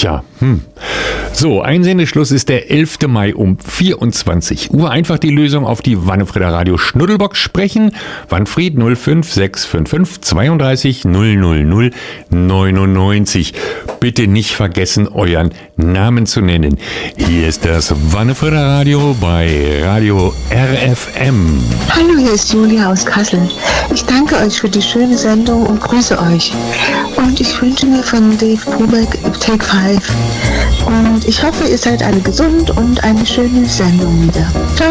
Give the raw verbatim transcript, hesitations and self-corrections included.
Tja, hm. So, Einsendeschluss ist der elfter Mai um vierundzwanzig Uhr. Einfach die Lösung auf die Wannefrieder Radio Schnuddelbox sprechen. Wanfried null fünf sechs fünf fünf zweiunddreißig null null null neunundneunzig. Bitte nicht vergessen, euren Namen zu nennen. Hier ist das Wannefrieder Radio bei Radio R F M. Hallo, hier ist Julia aus Kassel. Ich danke euch für die schöne Sendung und grüße euch. Und ich wünsche mir von Dave Brubeck Take Five. Und ich hoffe, ihr seid alle gesund und eine schöne Sendung wieder. Ciao.